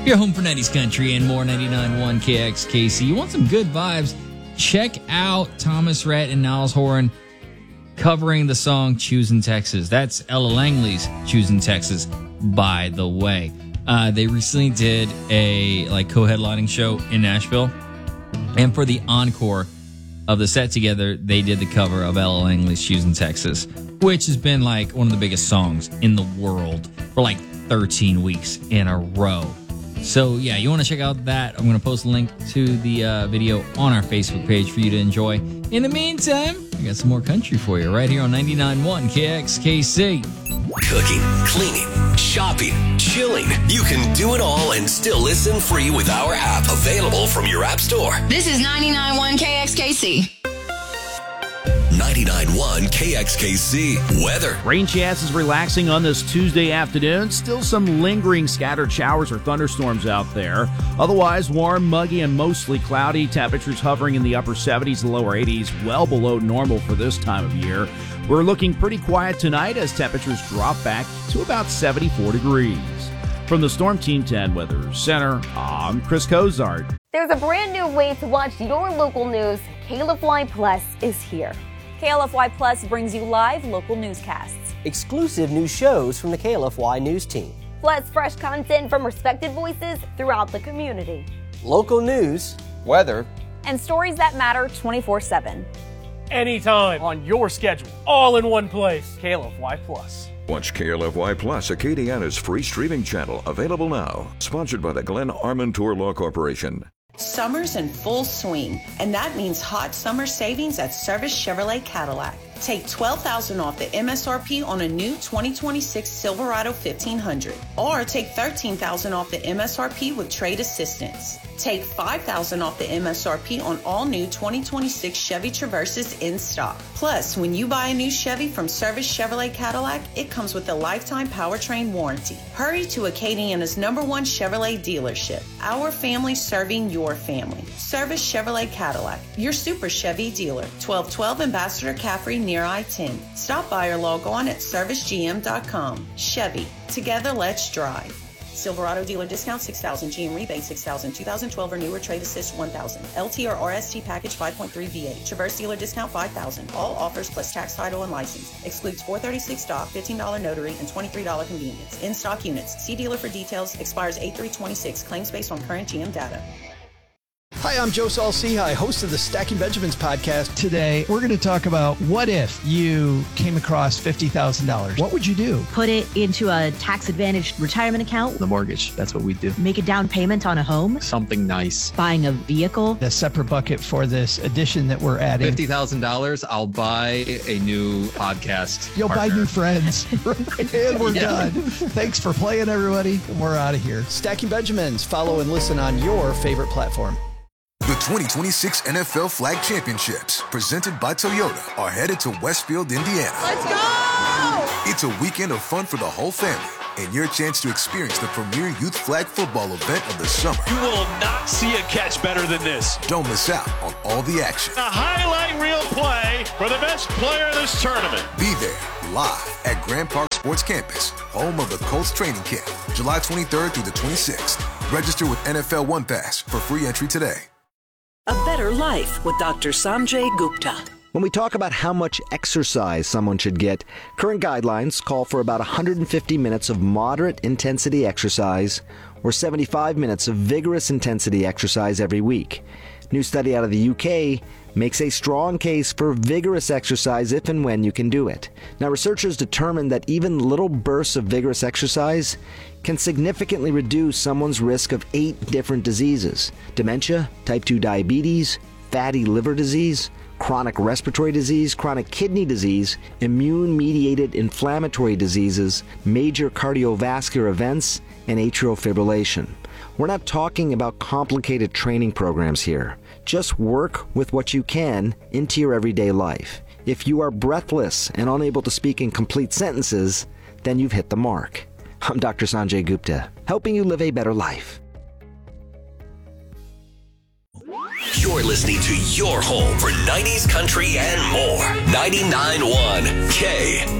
Your home for 90s country and more. 99.1 KXKC. You want some good vibes? Check out Thomas Rhett and Niles Horan covering the song Choosing Texas. That's Ella Langley's Choosing Texas, by the way. They recently did a co-headlining show in Nashville. And for the encore of the set together, they did the cover of Ella Langley's Choosing Texas, which has been like one of the biggest songs in the world for like 13 weeks in a row. So yeah, you want to check out that. I'm going to post a link to the video on our Facebook page for you to enjoy. In the meantime, I got some more country for you right here on 99.1 KXKC. Cooking, cleaning, shopping, chilling. You can do it all and still listen free with our app, available from your app store. This is 99.1 KXKC. 99.1 KXKC weather. Rain chances relaxing on this Tuesday afternoon. Still some lingering scattered showers or thunderstorms out there. Otherwise, warm, muggy, and mostly cloudy. Temperatures hovering in the upper 70s and lower 80s, well below normal for this time of year. We're looking pretty quiet tonight as temperatures drop back to about 74 degrees. From the Storm Team 10 Weather Center, I'm Chris Cozart. There's a brand new way to watch your local news. KLFY Plus is here. KLFY Plus brings you live local newscasts, exclusive new shows from the KLFY News team, plus fresh content from respected voices throughout the community, local news, weather, and stories that matter 24/7. Anytime, on your schedule, all in one place. KLFY Plus. Watch KLFY Plus, Acadiana's free streaming channel, available now. Sponsored by the Glenn Armentour Law Corporation. Summer's in full swing, and that means hot summer savings at Service Chevrolet Cadillac. Take $12,000 off the MSRP on a new 2026 Silverado 1500, or take $13,000 off the MSRP with trade assistance. Take $5,000 off the MSRP on all new 2026 Chevy Traverses in stock. Plus, when you buy a new Chevy from Service Chevrolet Cadillac, it comes with a lifetime powertrain warranty. Hurry to Acadiana's #1 Chevrolet dealership. Our family serving your family. Service Chevrolet Cadillac, your super Chevy dealer. 1212 Ambassador Caffrey near I-10. Stop by or log on at servicegm.com. Chevy, together let's drive. Silverado dealer discount $6,000, GM rebate $6,000, 2012 or newer trade assist $1,000, LT or RST package 5.3 V8, Traverse dealer discount $5,000. All offers plus tax, title, and license. Excludes $436 stock, $15 notary, and $23 convenience. In stock units. See dealer for details. Expires 8/3/26. Claims based on current GM data. Hi, I'm Joe Saul-Sehy, host of the Stacking Benjamins podcast. Today, we're going to talk about what if you came across $50,000? What would you do? Put it into a tax-advantaged retirement account. The mortgage, that's what we do. Make a down payment on a home. Something nice. Buying a vehicle. A separate bucket for this addition that we're adding. $50,000, I'll buy a new podcast You'll partner. buy new friends. And we're done. Thanks for playing, everybody. We're out of here. Stacking Benjamins. Follow and listen on your favorite platform. The 2026 NFL Flag Championships, presented by Toyota, are headed to Westfield, Indiana. Let's go! It's a weekend of fun for the whole family and your chance to experience the premier youth flag football event of the summer. You will not see a catch better than this. Don't miss out on all the action. A highlight reel play for the best player of this tournament. Be there live at Grand Park Sports Campus, home of the Colts training camp, July 23rd through the 26th. Register with NFL One Pass for free entry today. A better life with Dr. Sanjay Gupta. When we talk about how much exercise someone should get, current guidelines call for about 150 minutes of moderate intensity exercise or 75 minutes of vigorous intensity exercise every week. New study out of the UK makes a strong case for vigorous exercise if and when you can do it. Now, researchers determined that even little bursts of vigorous exercise can significantly reduce someone's risk of 8 different diseases: dementia, type 2 diabetes, fatty liver disease, chronic respiratory disease, chronic kidney disease, immune-mediated inflammatory diseases, major cardiovascular events, and atrial fibrillation. We're not talking about complicated training programs here. Just work with what you can into your everyday life. If you are breathless and unable to speak in complete sentences, then you've hit the mark. I'm Dr. Sanjay Gupta, helping you live a better life. You're listening to your home for 90s country and more. 99.1 K.